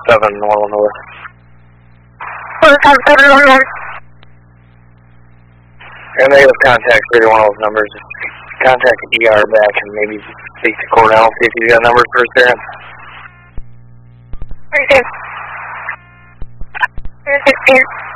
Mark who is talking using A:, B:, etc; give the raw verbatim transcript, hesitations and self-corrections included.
A: seven Normal North.
B: four seven seven Normal North.
A: And they have contact for either one of those numbers. Contact E R back and maybe speak to Cornell, see if he's got numbers for us there.
B: Three six. Three sixteen.